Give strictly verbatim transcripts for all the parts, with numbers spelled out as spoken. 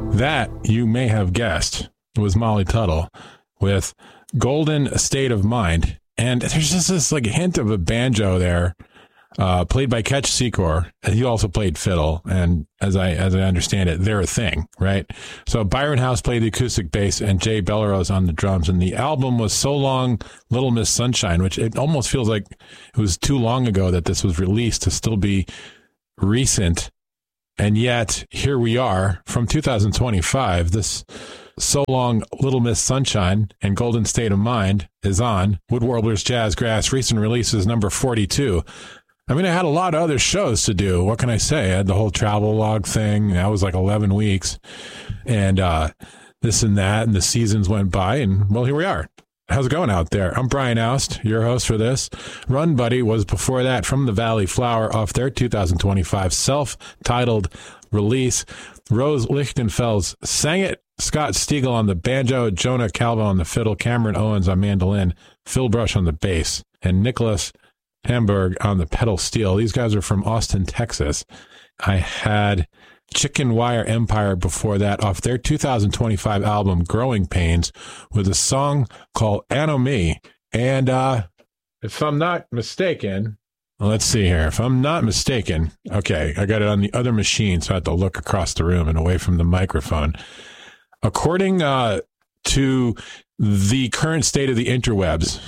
That, you may have guessed, was Molly Tuttle with Golden State of Mind. And there's just this like hint of a banjo there, uh, played by Ketch Secor. And he also played fiddle. And as I as I understand it, they're a thing, right? So Byron House played the acoustic bass and Jay Bellerose on the drums. And the album was So Long, Little Miss Sunshine, which it almost feels like it was too long ago that this was released to still be recent. And yet, here we are from two thousand twenty-five. This So Long, Little Miss Sunshine and Golden State of Mind is on Wood Warblers Jazzgrass. Recent release is number forty-two. I mean, I had a lot of other shows to do. What can I say? I had the whole travel log thing. That was like eleven weeks. And uh, this and that, and the seasons went by. And, well, here we are. How's it going out there? I'm Brian Oust, your host for this. Run Buddy was before that from the Valley Flower off their two thousand twenty-five self-titled release. Rose Lichtenfels sang it. Scott Stiegel on the banjo, Jonah Calvo on the fiddle, Cameron Owens on mandolin, Phil Brush on the bass, and Nicholas Hamburg on the pedal steel. These guys are from Austin, Texas. I had Chicken Wire Empire before that off their two thousand twenty-five album Growing Pains with a song called Anomie. And uh, if I'm not mistaken, let's see here. If I'm not mistaken, okay, I got it on the other machine, so I had to look across the room and away from the microphone. According uh, to the current state of the interwebs,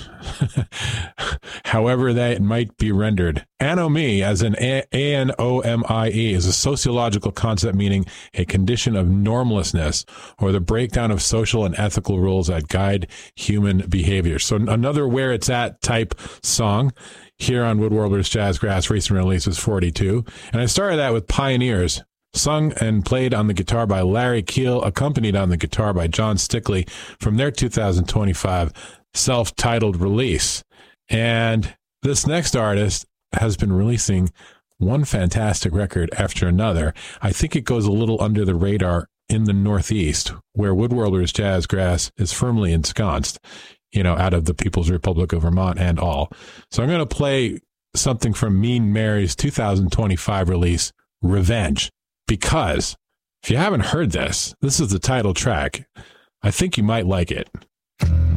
however that might be rendered, anomie, as in A N O M I E, is a sociological concept meaning a condition of normlessness or the breakdown of social and ethical rules that guide human behavior. So another Where It's At type song here on Wood Warblers Jazzgrass. Recent release is forty-two. And I started that with Pioneers, sung and played on the guitar by Larry Keel, accompanied on the guitar by John Stickley from their two thousand twenty-five self-titled release. And this next artist has been releasing one fantastic record after another. I think it goes a little under the radar in the Northeast, where Wood Warblers Jazzgrass is firmly ensconced, you know, out of the People's Republic of Vermont and all. So I'm going to play something from Mean Mary's two thousand twenty-five release, Revenge. Because if you haven't heard this, this is the title track. I think you might like it.